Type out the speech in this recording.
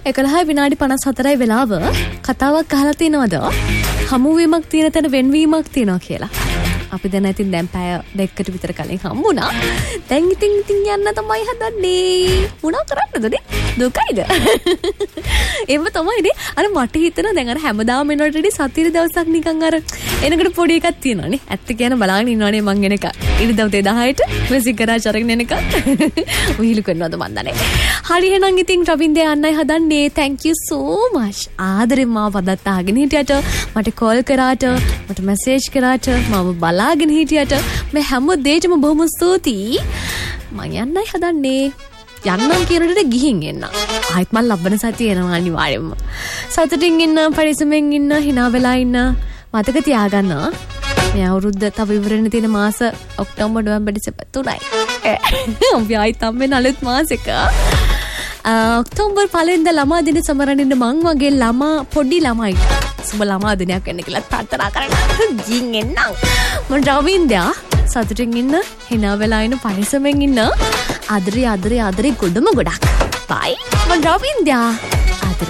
11 විනාඩි 54යි වෙලාව. කතාවක් අහලා තියෙනවද? හමුවීමක් තියෙන තැන වෙන්වීමක් තියෙනවා කියලා. අපි දැන් ඉතින් දැන් පැය දෙකකට විතර කලින් හම්බුණා. දැන් ඉතින් යන්න තමයි හදන්නේ. මොනවා කරන්නද නේ? දුකයිද? එහෙම තමයිනේ. අර මට හිතෙනවා දැන් අර හැමදාම එනකොට වඩා සතියේ දවසක් නිකන් අර එනකොට පොඩි එකක් තියෙනවානේ. ඇත්ත කියන බලාගෙන ඉන්නවනේ මං එනක. ඉරිදා උදේ 10ට මෙසික් කරා අරගෙන එනක. උහිලු කරනවද මන් දන්නේ. හරි එහෙනම් ඉතින් රවින්ද යන්නයි හදන්නේ. thank you so much. ආදරෙන් මාව පදත් අහගෙන හිටියට මට කෝල් කරාට මට මැසේජ් කරාට මම බලාගෙන හිටියට මේ හැම දෙයකම බොහොම ස්තුතියි. මං යන්නයි හදන්නේ. යන්නම් කියනට ගිහින් එන්න. ආයෙත් මම ලබන සතිය එනවා අනිවාර්යෙන්ම. සතුටින් ඉන්න, පරිස්සමෙන් ඉන්න, hina වෙලා ඉන්න. මතක තියාගන්න. මේ අවුරුද්ද තව ඉවර වෙන්න තියෙන මාස ඔක්තෝබර් නොවැම්බර් දෙසැම්බර් 3යි. අපි ආයෙත් හම්බෙන අලුත් මාසෙක. ඔක්තෝබර් 1 වෙනිදා ළමා දින සමරනින්න මං වගේ පොඩි ළමයි සුබ ළමා දිනයක් වෙන්න කියලා ප්‍රාර්ථනා කරන්න. ගිහින් එන්නම්. මම රවින්දා සතුටින් ඉන්න, hina වෙලා ඉන්න, පරිස්සමෙන් ඉන්න. ආදරේ ගොඩම ගොඩක්. බයි. මම රවින්දා.